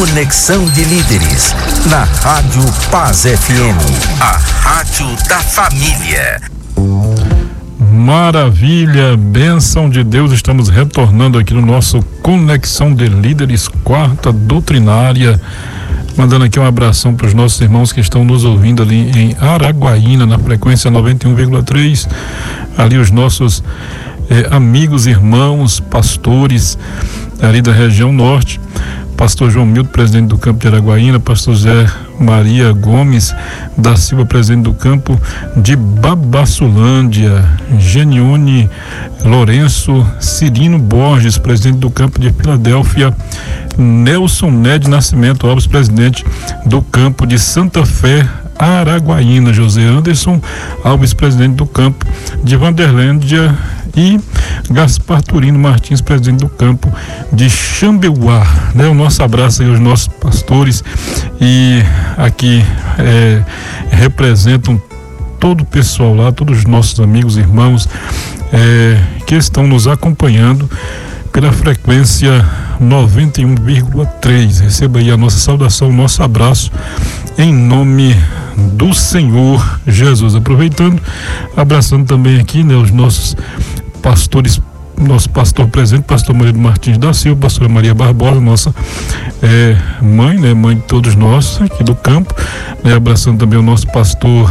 Conexão de Líderes, na Rádio Paz FM, a rádio da família. Maravilha, bênção de Deus, estamos retornando aqui no nosso Conexão de Líderes, quarta doutrinária, mandando aqui um abração para os nossos irmãos que estão nos ouvindo ali em Araguaína, na frequência 91,3, ali os nossos amigos, irmãos, pastores ali da região norte, pastor João Milton, presidente do campo de Araguaína, pastor Zé Maria Gomes da Silva, presidente do campo de Babassulândia, Genione Lourenço Cirino Borges, presidente do campo de Filadélfia, Nelson Ned Nascimento Alves, presidente do campo de Santa Fé, Araguaína, José Anderson Alves, presidente do campo de Vanderlândia, e Gaspar Turino Martins, presidente do campo de Xambeuá, né? O nosso abraço aí aos nossos pastores e aqui representam todo o pessoal lá, todos os nossos amigos, irmãos que estão nos acompanhando pela frequência 91,3. Receba aí a nossa saudação, o nosso abraço em nome do Senhor Jesus. Aproveitando, abraçando também aqui, né, os nossos pastores, nosso pastor presente, pastor Marido Martins da Silva, pastora Maria Barbosa, nossa mãe, né, mãe de todos nós aqui do campo, né, abraçando também o nosso pastor